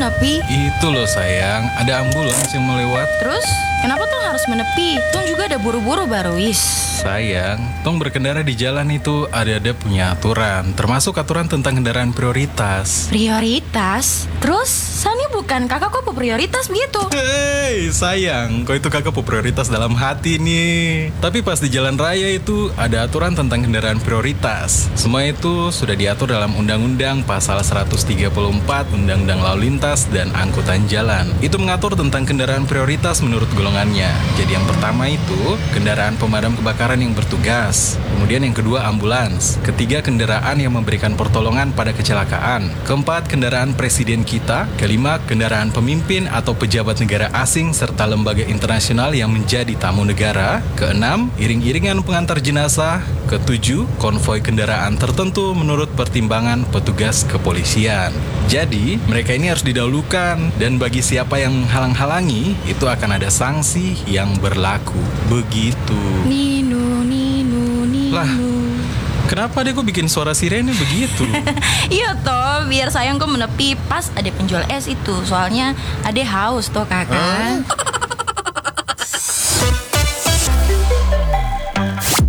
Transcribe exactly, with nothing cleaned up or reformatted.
menepi? Itu loh sayang, ada ambulans yang melewat. Terus, kenapa Tong harus menepi? Tong juga ada buru-buru Baruis. Sayang, Tong berkendara di jalan itu ada-ada punya aturan, termasuk aturan tentang kendaraan prioritas. Prioritas? Terus, Sani bukan kakak kok prioritas begitu? Hei sayang, kau itu kakak prioritas dalam hati nih. Tapi pas di jalan raya itu ada aturan tentang kendaraan prioritas. Semua itu sudah diatur dalam Undang-Undang Pasal seratus tiga puluh empat Undang-Undang Lalu Lintas dan Angkutan Jalan. Itu mengatur tentang kendaraan prioritas menurut golongannya. Jadi yang pertama itu kendaraan pemadam kebakaran yang bertugas. Kemudian yang kedua ambulans. Ketiga kendaraan yang memberikan pertolongan pada kecelakaan. Keempat kendaraan presiden kita. Kelima kendaraan pemimpin atau pejabat negara asing serta lembaga internasional yang menjadi tamu negara. Keenam iring-iringan pengantar jenazah. Ketujuh konvoi kendaraan tertentu menurut pertimbangan petugas kepolisian. Jadi mereka ini harus didahulukan dan bagi siapa yang menghalang-halangi itu akan ada sanksi yang berlaku. Begitu. Ninu, Ninu, Ninu. Lah, kenapa deh kok bikin suara sirene begitu? Iya toh, biar sayang kok menepi pas ada penjual es itu. Soalnya ada haus toh kakak.